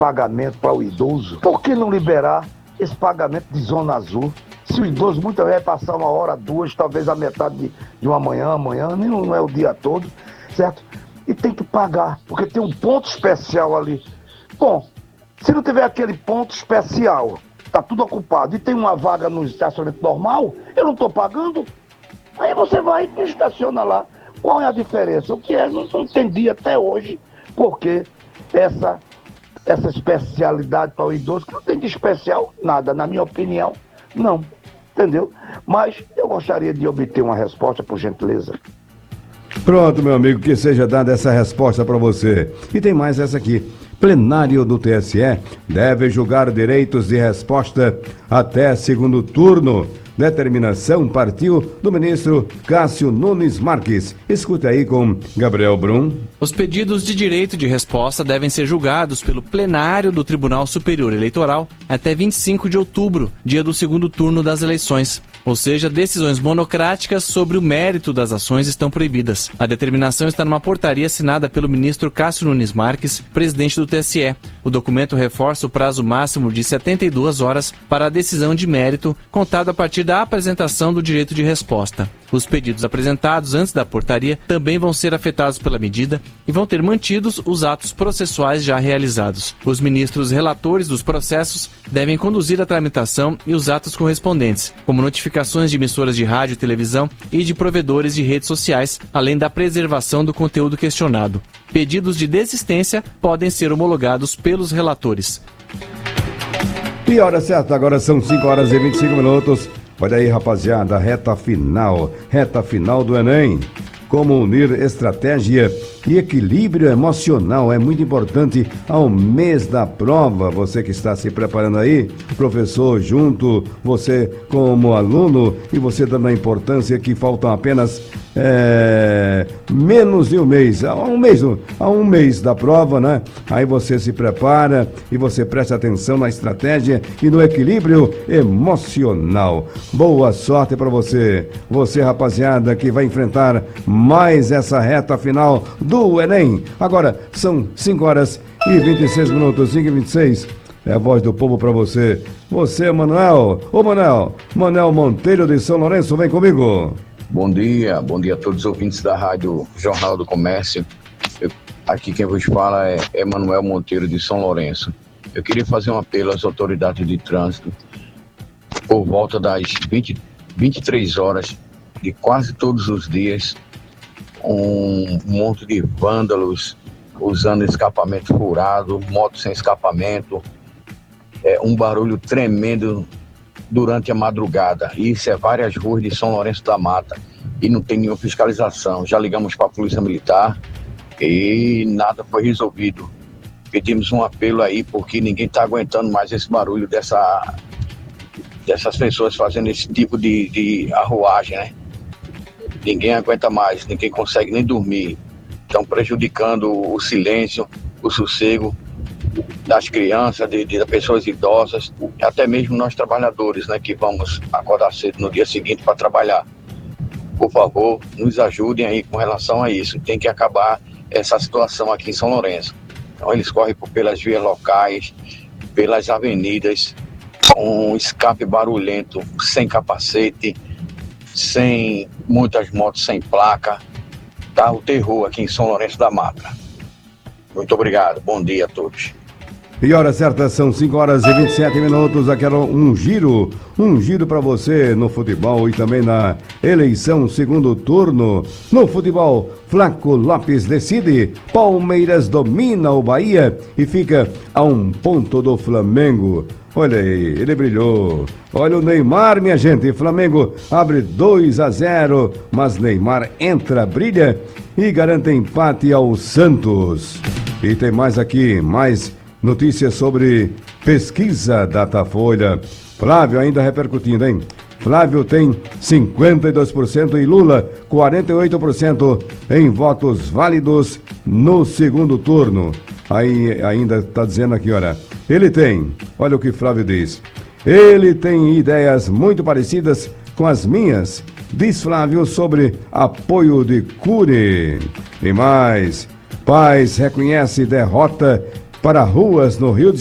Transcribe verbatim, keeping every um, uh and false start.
pagamento para o idoso, por que não liberar esse pagamento de zona azul? Se o idoso muitas vezes vai passar uma hora, duas, talvez a metade de, de uma manhã, amanhã, nem não é o dia todo, certo? E tem que pagar, porque tem um ponto especial ali. Bom, se não tiver aquele ponto especial, tá tudo ocupado, e tem uma vaga no estacionamento normal, eu não estou pagando, aí você vai e estaciona lá. Qual é a diferença? O que é? Não, não entendi até hoje porque essa, essa especialidade para o idoso, que não tem de especial nada, na minha opinião, não. Entendeu? Mas eu gostaria de obter uma resposta, por gentileza. Pronto, meu amigo, que seja dada essa resposta para você. E tem mais essa aqui. Plenário do T S E deve julgar direitos de resposta até segundo turno. Determinação partiu do ministro Cássio Nunes Marques. Escuta aí com Gabriel Brum. Os pedidos de direito de resposta devem ser julgados pelo plenário do Tribunal Superior Eleitoral até vinte e cinco de outubro, dia do segundo turno das eleições. Ou seja, decisões monocráticas sobre o mérito das ações estão proibidas. A determinação está numa portaria assinada pelo ministro Cássio Nunes Marques, presidente do T S E. O documento reforça o prazo máximo de setenta e duas horas para a decisão de mérito, contado a partir da apresentação do direito de resposta. Os pedidos apresentados antes da portaria também vão ser afetados pela medida e vão ter mantidos os atos processuais já realizados. Os ministros relatores dos processos devem conduzir a tramitação e os atos correspondentes, como notificações de emissoras de rádio e televisão e de provedores de redes sociais, além da preservação do conteúdo questionado. Pedidos de desistência podem ser homologados pelos relatores. E hora certa, agora são cinco horas e vinte e cinco minutos. Olha aí, rapaziada, reta final, reta final do Enem. Como unir estratégia e equilíbrio emocional é muito importante ao mês da prova. Você que está se preparando aí, professor junto, você como aluno e você dando a importância que faltam apenas é, menos de um mês, a um mês, a um mês da prova, né? Aí você se prepara e você presta atenção na estratégia e no equilíbrio emocional. Boa sorte para você, você rapaziada que vai enfrentar mais essa reta final do Enem. Agora são cinco horas e vinte e seis minutos, cinco e vinte e seis. É a voz do povo para você. Você, Manuel. Ô, Manuel. Manuel Monteiro de São Lourenço, vem comigo. Bom dia, bom dia a todos os ouvintes da Rádio Jornal do Comércio. Eu, aqui quem vos fala é Emanuel Monteiro de São Lourenço. Eu queria fazer um apelo às autoridades de trânsito por volta das vinte, vinte e três horas de quase todos os dias. Um monte de vândalos usando escapamento furado, moto sem escapamento, é, um barulho tremendo durante a madrugada. Isso é várias ruas de São Lourenço da Mata e não tem nenhuma fiscalização. Já ligamos para a Polícia Militar e nada foi resolvido. Pedimos um apelo aí porque ninguém está aguentando mais esse barulho dessa, dessas pessoas fazendo esse tipo de, de arruagem, né? Ninguém aguenta mais, ninguém consegue nem dormir. Estão prejudicando o silêncio, o sossego das crianças, de, de pessoas idosas, até mesmo nós trabalhadores, né, que vamos acordar cedo no dia seguinte para trabalhar. Por favor, nos ajudem aí com relação a isso. Tem que acabar essa situação aqui em São Lourenço. Então eles correm por, pelas vias locais, pelas avenidas, com um escape barulhento, sem capacete, sem muitas motos sem placa. Tá o terror aqui em São Lourenço da Mata. Muito obrigado, bom dia a todos. E hora certa, são cinco horas e vinte e sete minutos. Aquela um giro, um giro para você no futebol e também na eleição segundo turno. No futebol, Flaco Lopes decide, Palmeiras domina o Bahia e fica a um ponto do Flamengo. Olha aí, ele brilhou. Olha o Neymar, minha gente. Flamengo abre dois a zero, mas Neymar entra, brilha e garante empate ao Santos. E tem mais aqui, mais notícias sobre pesquisa Datafolha. Flávio ainda repercutindo, hein? Flávio tem cinquenta e dois por cento e Lula quarenta e oito por cento em votos válidos no segundo turno. Aí ainda está dizendo aqui, olha, ele tem, olha o que Flávio diz, ele tem ideias muito parecidas com as minhas, diz Flávio sobre apoio de Cury. E mais, Paz reconhece derrota para ruas no Rio de